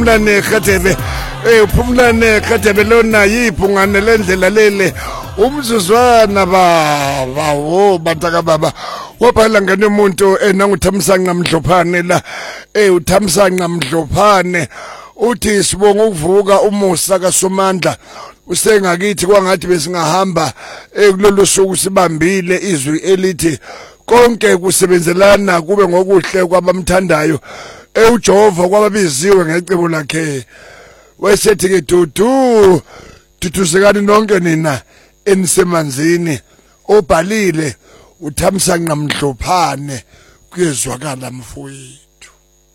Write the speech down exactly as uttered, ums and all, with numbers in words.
Mlane Khathebe eh uphumlane Khathebe lona yiphungane lendlela lele umzuzwana baba wo bantaka baba waphala ngane umuntu enanguthamsanqa Mdlophane la eh uthamsanqa Mdlophane uthi sibonga ukuvuka umusa kaSomandla usengakithi kwangathi besingahamba ekulolu suku sibambile izwi elithi konke kusebenzelana kube ngokuhle kwabamthandayo eujova kwababiziwe ngecebo lakhe wesethi ke dudu dudusekani nonke nina enisemanzini obhalile uthamsanqa Mdlophane kuyezwakala mfowethu.